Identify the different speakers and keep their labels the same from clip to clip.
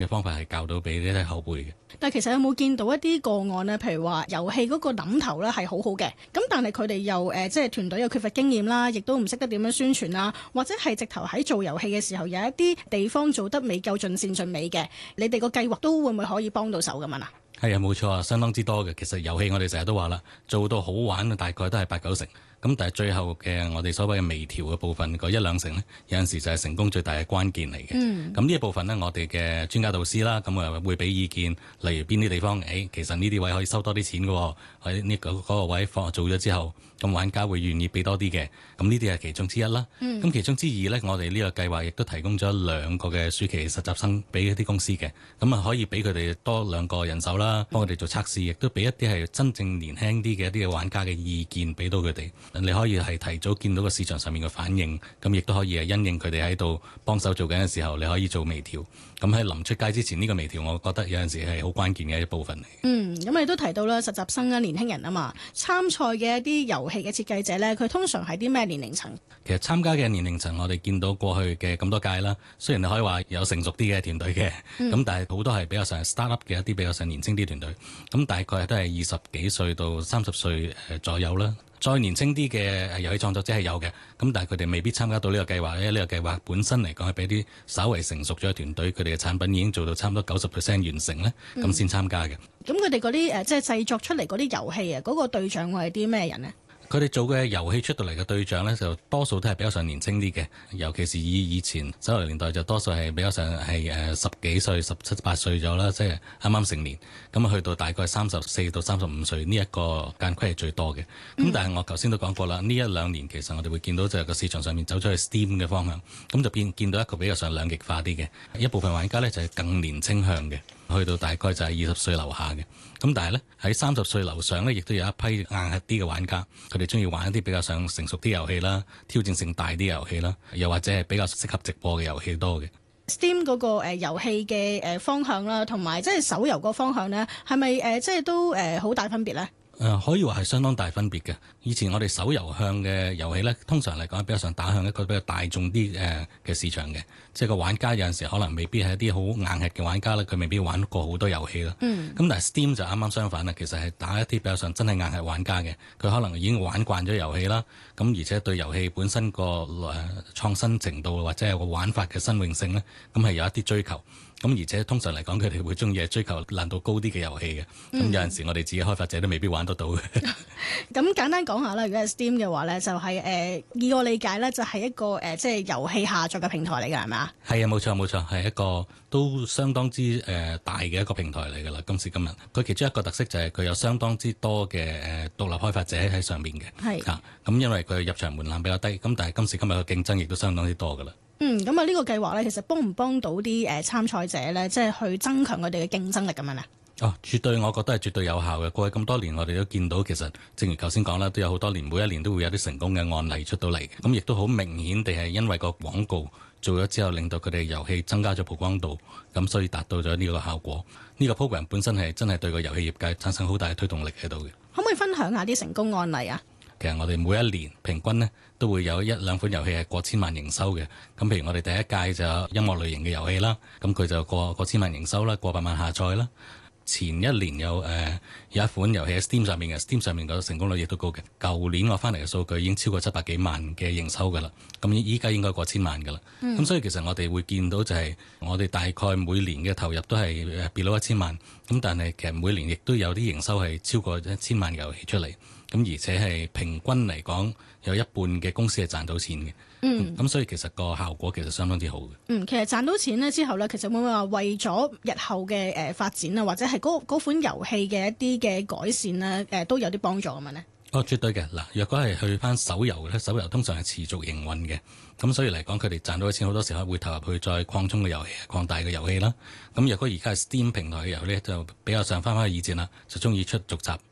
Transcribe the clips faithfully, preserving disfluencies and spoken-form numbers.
Speaker 1: 方法係教到俾呢啲後輩嘅。
Speaker 2: 但係其實有冇見到一啲個案呢？譬如話遊戲嗰個諗頭咧係好好嘅，咁但係佢哋又誒、呃、即係團隊又缺乏經驗啦，亦都唔識得點樣宣傳啦，或者係直頭喺做遊戲嘅時候有一啲地方做得未夠盡善盡美嘅，你哋個計劃都會唔會可以幫到手咁樣啊？
Speaker 1: 係啊，冇錯啊，相當之多嘅。其實遊戲我哋成日都話啦，做到好玩大概都係八九成。咁但係最後嘅我哋所謂嘅微調嘅部分，嗰一兩成呢，有陣時就係成功最大嘅關鍵嚟嘅。嗯。咁呢一部分呢，我哋嘅專家導師啦，咁啊會俾意見，例如邊啲地方，誒、哎、其實呢啲位可以收多啲錢嘅，喺呢個嗰個位放做咗之後，咁玩家會願意俾多啲嘅。咁呢啲係其中之一啦。嗯。咁其中之二呢，我哋呢個計劃亦都提供咗兩個嘅暑期實習生俾一啲公司嘅，咁啊可以俾佢哋多兩個人手啦，幫佢哋做測試，亦都俾一啲係真正年輕啲嘅一啲嘅玩家嘅意見俾到佢哋。你可以係提早見到個市場上面嘅反應，咁亦都可以係因應佢哋喺度幫手做緊嘅時候，你可以做微調。咁喺臨出街之前呢個微調，我覺得有陣時係好關鍵嘅一部分嚟。
Speaker 2: 嗯，咁你都提到啦，實習生啊，年輕人啊嘛，參賽嘅一啲遊戲嘅設計者呢，佢通常係啲咩年齡層？其實參加嘅年齡層，我哋見到過去嘅咁多屆啦，雖然你可以話有成熟啲嘅團隊嘅，咁、嗯、但係好多係比較上 start up 嘅一啲比較上年輕啲團隊，咁大概都係二十幾歲到三十歲誒左右啦。再年輕啲嘅遊戲創作者係有嘅，咁但係佢哋未必參加到呢個計劃，因為呢個計劃本身嚟講係俾啲稍為成熟咗嘅團隊，佢哋嘅產品已經做到差唔多九十 percent 完成咧，咁先參加嘅。咁佢哋嗰啲誒即係製作出嚟嗰啲遊戲啊，嗰、嗰個對象會係啲咩人呢？佢哋做嘅遊戲出到嚟嘅對象呢，就多數都係比較上年輕啲嘅，尤其是以以前手遊年代就多數係比較上係誒十幾歲、十七八歲咗啦，即係啱啱成年，咁啊去到大概三十四到三十五歲呢一個間距係最多嘅。咁、嗯、但係我頭先都講過啦，呢一兩年其實我哋會見到就係個市場上面走出去 Steam 嘅方向，咁就變見到一個比較上兩極化啲嘅一部分玩家呢，就係更年輕向嘅。去到大概就係二十歲樓下嘅，咁但係呢，喺三十歲樓上呢，亦都有一批硬核啲嘅玩家，佢哋中意玩一啲比較上成熟啲遊戲啦，挑戰性大啲遊戲啦，又或者係比較適合直播嘅遊戲多嘅。Steam 嗰個誒遊戲嘅誒方向啦，同埋即係手遊個方向呢，係咪誒即係都誒好大分別呢？誒、呃、可以話係相當大分別嘅。以前我哋手遊向嘅遊戲呢，通常嚟講比較上打向一個比較大眾啲誒嘅市場嘅，即係個玩家有陣時可能未必係一啲好硬核嘅玩家啦，佢未必玩過好多遊戲啦。嗯。咁但係 Steam 就啱啱相反啦，其實係打一啲比較上真係硬核玩家嘅，佢可能已經玩慣咗遊戲啦，咁而且對遊戲本身個誒創新程度或者係個玩法嘅新穎性呢，咁係有一啲追求。咁而且通常嚟講，佢哋會中意係追求難度高啲嘅遊戲嘅。咁、嗯、有陣時我哋自己開發者都未必玩得到嘅。咁簡單講下啦，如果係 Steam 嘅話咧，就係、是、誒、呃、以我理解咧，就係一個誒、呃、即係遊戲下載嘅平台嚟㗎，係咪啊？係啊，冇錯冇錯，係一個都相當之誒、呃、大嘅一個平台嚟㗎啦。今時今日，佢其中一個特色就係佢有相當之多嘅誒、呃、獨立開發者喺上面嘅。係啊，咁因為佢入場門檻比較低，咁但係今時今日嘅競爭亦都相當之多㗎啦。嗯，咁啊呢個計劃咧，其實幫唔幫到啲誒參賽者咧，即係去增強佢哋嘅競爭力咁樣咧？哦，絕對，我覺得係絕對有效嘅。過去咁多年，我哋都見到其實，正如頭先講啦，都有好多年，每一年都會有啲成功嘅案例出到嚟。咁亦都好明顯地係因為個廣告做咗之後，令到佢哋遊戲增加咗曝光度，咁所以達到咗呢個效果。呢個 program 本身係真係對個遊戲業界產生好大嘅推動力喺度嘅。可唔可以分享下啲成功案例啊？其實我哋每一年平均呢都會有一兩款遊戲係過千萬營收嘅。咁譬如我哋第一屆就有音樂類型嘅遊戲啦，咁佢就過過千萬營收啦，過百萬下載啦。前一年有誒、呃、有一款遊戲喺 Steam 上面嘅 ，Steam 上面個成功率亦都高嘅。舊年我翻嚟嘅數據已經超過七百幾萬嘅營收㗎啦，咁依家應該過千萬㗎啦。咁、嗯、所以其實我哋會見到就係我哋大概每年嘅投入都係誒 below 一千萬，咁但係其實每年亦都有啲營收係超過一千萬嘅遊戲出嚟，咁而且係平均嚟講有一半嘅公司係賺到錢嘅。嗯，咁、嗯、所以其實個效果其實相當之好嘅。嗯，其實賺到錢咧之後咧，其實會唔會話為咗日後嘅誒、呃、發展啊，或者係嗰嗰款遊戲嘅一啲嘅改善咧，誒、呃、都有啲幫助咁樣咧？哦，絕對嘅。嗱，若果係去翻手遊咧，手遊通常係持續營運嘅，咁所以嚟講，佢哋賺到嘅錢好多時候會投入去再擴充嘅遊戲、擴大嘅遊戲啦。咁若果而家係 Steam 平台嘅遊戲咧，就比較上翻翻去以前啦，就中意出續集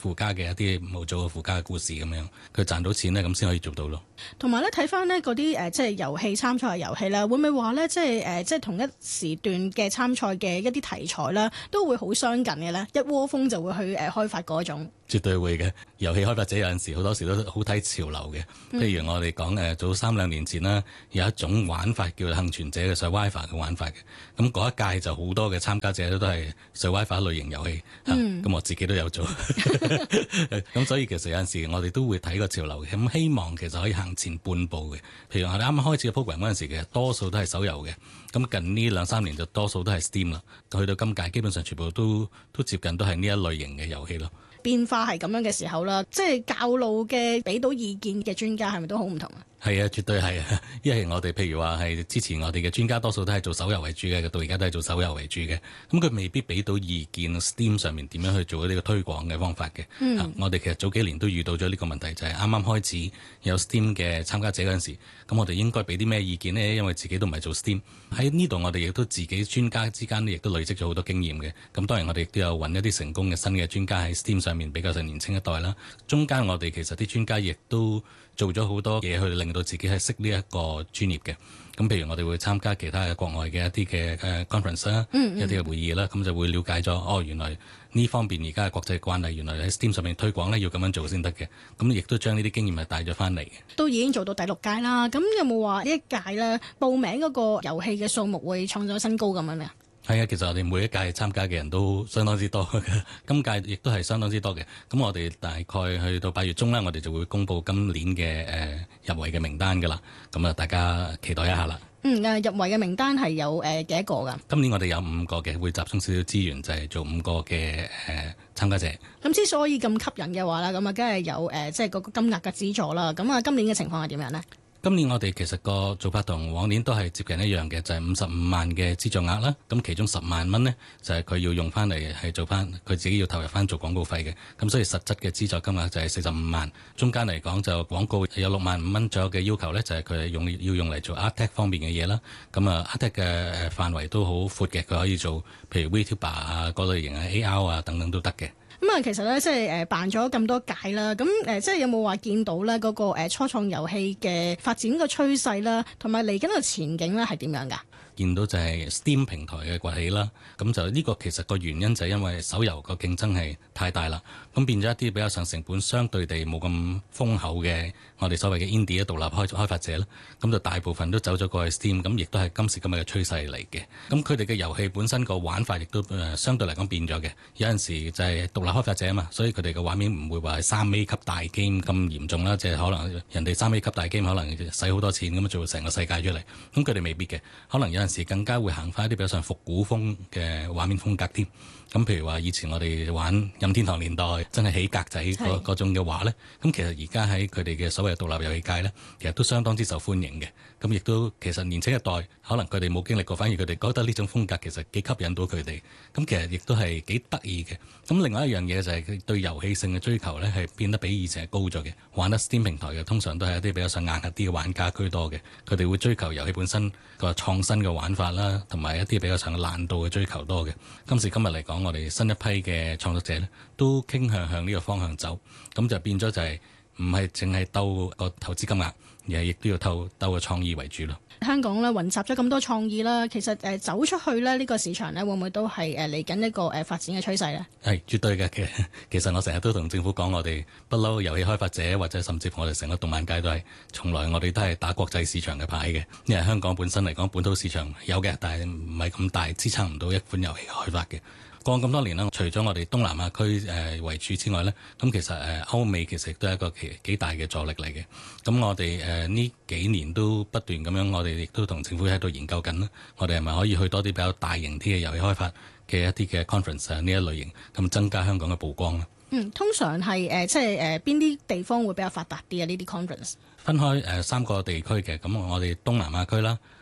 Speaker 1: 附加嘅一啲模組嘅附加嘅故事咁樣，佢賺到錢咧，咁先可以做到咯。
Speaker 2: 同埋咧睇翻呢嗰啲誒即係遊戲參賽嘅遊戲啦，會唔會話咧即係誒即係同一時段嘅參賽嘅一啲題材啦，都會好相近嘅咧？一窩蜂就會去誒開發嗰種。
Speaker 1: 絕對會嘅，遊戲開發者有陣時好多時都好睇潮流嘅。譬如我哋講誒早三兩年前啦，有一種玩法叫做幸存者嘅 Survivor 嘅玩法嘅。咁嗰一屆就好多嘅參加者都係 Survivor 類型遊戲。嗯。咁、啊、我自己都有做。咁所以其實有陣時我哋都會睇個潮流嘅。咁希望其實可以行前半步嘅。譬如我哋啱啱開始嘅 program 嗰陣時，其實多數都係手遊嘅。咁近呢兩三年就多數都係 Steam 啦。去到今屆基本上全部都都接近都係呢一類型嘅遊戲咯。
Speaker 2: 變化係咁樣嘅時候啦，即係教路嘅俾到意見嘅專家係咪都好唔同啊？
Speaker 1: 係啊，絕對係啊！因為我哋譬如話係之前我哋嘅專家多數都係做手遊為主嘅，到而家都係做手遊為主嘅。咁佢未必俾到意見 Steam 上面點樣去做呢個推廣嘅方法嘅。嗯啊、我哋其實早幾年都遇到咗呢個問題，就係啱啱開始有 Steam 嘅參加者嗰陣時，咁我哋應該俾啲咩意見呢？因為自己都唔係做 Steam 喺呢度，我哋亦都自己專家之間亦都累積咗好多經驗嘅。咁當然我哋亦都有揾一啲成功嘅新嘅專家喺 Steam 上面比較上年輕一代啦。中間我哋其實啲專家亦都做咗好多嘢去令到自己係識呢一個專業嘅。咁譬如我哋會參加其他嘅國外嘅一啲嘅誒 conference 啦，嗯嗯一啲嘅會議啦，咁就會了解咗哦，原來呢方面而家嘅國際慣例，原來喺 Steam 上面推廣咧要咁樣做先得嘅。咁亦都將呢啲經驗係帶咗翻嚟嘅。都已經做到第六屆啦，咁有冇話呢一屆咧報名嗰個遊戲嘅數目會創咗新高咁樣啊？係啊，其實我哋每一屆參加嘅人都相當之多嘅，今屆亦都係相當之多嘅。咁我哋大概去到八月中啦，我哋就會公布今年嘅誒、呃、入圍嘅名單㗎啦。咁啊，大家期待一下啦。嗯，誒入圍嘅名單係有誒幾多個㗎？今年我哋有五個嘅，會集中少少資源，就係、是、做五個嘅誒、呃、參加者。咁之所以咁吸引嘅話啦，咁啊，梗係有誒即係嗰個金額嘅資助啦。咁啊，今年嘅情況係點樣呢？今年我哋其實個做法同往年都係接近一樣嘅，就係五十五萬嘅資助額啦。咁其中十萬蚊呢，就係、是、佢要用翻嚟係做翻，佢自己要投入翻做廣告費嘅。咁所以實質嘅資助金額就係四十五萬。中間嚟講就廣告有六萬五蚊左右嘅要求呢，就係佢用要用嚟做 ArtTech 方面嘅嘢啦。咁啊 ArtTech 嘅範圍都好闊嘅，佢可以做譬如 VTuber 啊嗰類型啊 A R 啊等等都得嘅。咁啊，其實咧，即係誒辦咗咁多屆啦，咁誒，即係有冇話見到咧嗰個誒初創遊戲嘅發展個趨勢啦，同埋嚟緊個前景咧係點樣㗎？見到就係 Steam 平台嘅崛起啦，咁就呢個其實個原因就係因為手遊個競爭係太大啦，咁變咗一啲比較上成本相對地冇咁豐厚嘅我哋所謂嘅 indie 獨立開開發者啦，咁就大部分都走咗過去 Steam，咁亦都係今時今日嘅趨勢嚟嘅。咁佢哋嘅遊戲本身個玩法亦都誒相對嚟講變咗嘅，有陣時就係獨立開發者啊嘛，所以佢哋嘅畫面唔會話係三 A 級大 game 咁嚴重啦，即係可能人哋三 A 級大 game 可能使好多錢咁做成個世界出嚟，咁佢哋未必嘅，可能有陣時更加會行翻一啲比較上復古風嘅畫面風格添。咁譬如話以前我哋玩任天堂年代真係起格仔嗰嗰種嘅話呢，咁其實而家喺佢哋嘅所謂獨立遊戲界呢，其實都相當之受歡迎嘅。咁亦都其實年輕一代可能佢哋冇經歷過，反而佢哋覺得呢種風格其實幾吸引到佢哋。咁其實亦都係幾得意嘅。咁另外一樣嘢就係佢對遊戲性嘅追求呢，係變得比以前係高咗嘅。玩得 Steam 平台嘅通常都係一啲比較上硬核啲嘅玩家居多嘅，佢哋會追求遊戲本身個創新嘅玩法啦，同埋一啲比較上難度嘅追求多嘅。今時今日嚟講，我哋新一批嘅創作者呢，都傾向向呢個方向走，咁就變咗就係唔係淨係鬥個投資金額，而係亦都要鬥鬥個創意為主咯。香港咧雲集咗咁多創意啦，其實誒走出去咧呢個市場咧，會唔會都係誒嚟緊一個誒發展嘅趨勢咧？係絕對嘅。其實其實我成日都同政府講，我哋不嬲遊戲開發者或者甚至乎我哋成個動漫界都係，從來我哋都係打國際市場嘅牌嘅。因為香港本身嚟講，本土市場有嘅，但係唔係咁大，支撐唔到一款遊戲開發嘅。過咁多年啦，除咗我哋東南亞區誒為主之外呢，咁其實誒歐美其實都係一個幾幾大嘅助力嚟嘅。咁我哋誒呢幾年都不斷咁樣，我哋亦都同政府喺度研究緊啦。我哋係咪可以去多啲比較大型啲嘅遊戲開發嘅一啲嘅 conference 啊呢一類型，咁增加香港嘅曝光咧？嗯，通常係誒即係誒邊啲地方會比較發達啲啊？呢啲 conference 分開誒三個地區嘅，咁我哋東南亞區啦。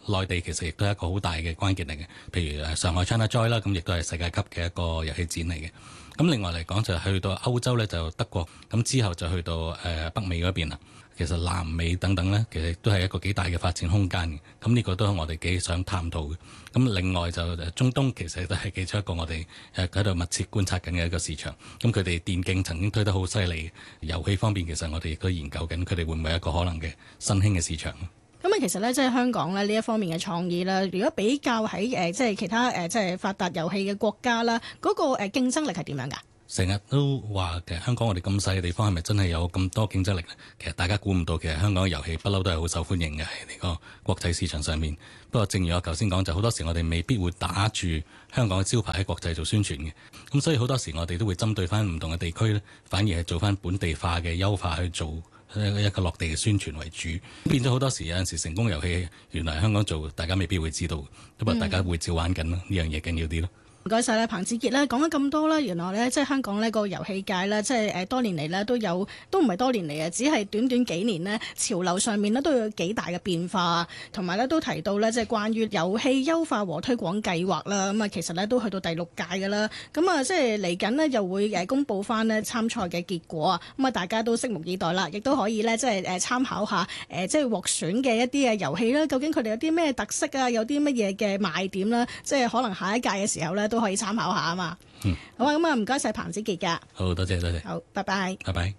Speaker 1: 內地其實亦都係一個好大嘅關鍵嚟嘅。譬如誒上海 China Joy 啦，咁亦都係世界級嘅一個遊戲展嚟嘅。咁另外嚟講就去到歐洲咧，就德國，咁之後就去到誒、呃、北美嗰邊啦。其實南美等等咧，其實都係一個幾大嘅發展空間嘅。咁呢個都係我哋幾想探討嘅。咁另外就中東其實都係其中一個我哋誒喺度密切觀察緊嘅一個市場。咁佢哋電競曾經推得好犀利，遊戲方面其實我哋亦都研究緊，佢哋會唔會有一個可能嘅新興嘅市場。
Speaker 2: 咁啊，其實咧，即係香港咧呢一方面嘅創意啦，如果比較喺誒即係其他誒即係發達遊戲嘅國家啦，嗰個誒競爭力係點樣㗎？
Speaker 1: 成日都話其實香港我哋咁細嘅地方係咪真係有咁多競爭力呢？其實大家估唔到，其實香港嘅遊戲不嬲都係好受歡迎嘅喺呢個國際市場上面。不過正如我頭先講，就好多時我哋未必會打住香港嘅招牌喺國際做宣傳嘅。咁所以好多時我哋都會針對翻唔同嘅地區呢，反而係做翻本地化嘅優化去做一個落地嘅宣傳為主。變咗好多時有陣時成功遊戲原來香港做，大家未必會知道，不過大家會照玩緊咯。呢樣嘢緊要啲咯。
Speaker 2: 唔該晒啦，彭梓傑咧講咗咁多啦，原來咧即係香港呢個遊戲界咧，即係誒多年嚟咧都有，都唔係多年嚟啊，只係短短幾年呢，潮流上面呢都有幾大嘅變化，同埋咧都提到咧即係關於遊戲優化和推廣計劃啦。咁啊，其實咧都去到第六屆㗎啦。咁啊，即係嚟緊呢，又會誒公佈翻呢參賽嘅結果啊。咁啊，大家都拭目以待啦，亦都可以咧即係誒參考下誒即係獲選嘅一啲嘅遊戲啦。究竟佢哋有啲咩特色啊？有啲乜嘢嘅賣點啦？即係可能下一屆嘅時候咧，都可以參考下啊嘛。嗯，好啊，咁啊，唔該晒彭梓傑噶。
Speaker 1: 好多謝多謝。
Speaker 2: 好，拜拜。
Speaker 1: 拜拜。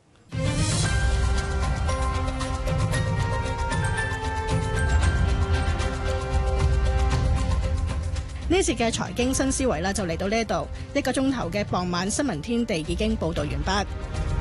Speaker 2: 呢次嘅財經新思維啦，就嚟到呢度，一個鐘頭嘅傍晚新聞天地已經報道完畢。